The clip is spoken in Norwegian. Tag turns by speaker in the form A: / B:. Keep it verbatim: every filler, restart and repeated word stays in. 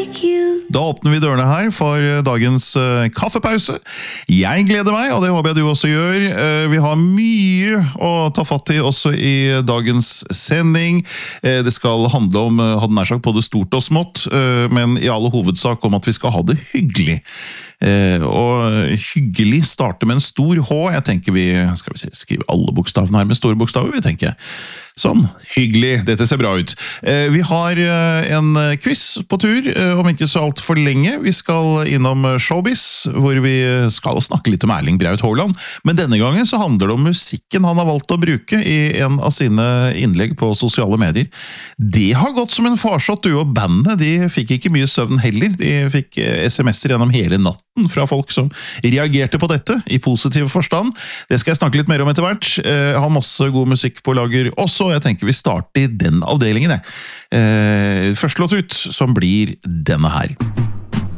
A: like you.
B: Da åpner vi dørene her for dagens uh, kaffepause. Jeg gleder meg, og det håper jeg du også gjør. Uh, vi har mye å ta fatt i også i dagens sending. Uh, det skal handle om, uh, hadde nær sagt, både stort og smått, uh, men i alle hovedsak om at vi skal ha det hyggelig. Uh, og hyggelig starter med en stor H. Jeg tenker vi, skal vi skrive alle bokstavene her med store bokstaver, vi tenker. Sånn, hyggelig, dette ser bra ut. Uh, vi har uh, en quiz på tur, uh, om ikke så alt for lenge. Vi skal innom showbiz, hvor vi skal snakke litt om Erling Braut Haaland. Men denne gangen så handler det om musikken han har valgt å bruke i en av sine innlegg på sosiale medier. Det har gått som en farsott, du, og bandet, de fikk ikke mye søvn heller. De fikk sms'er gjennom hele natten fra folk som reagerte på dette, i positiv forstand. Det skal jeg snakke litt mer om etter hvert. Jeg har masse god musikk på lager også, og jeg tenker vi starter i den avdelingen. Først låt ut, som blir denne her.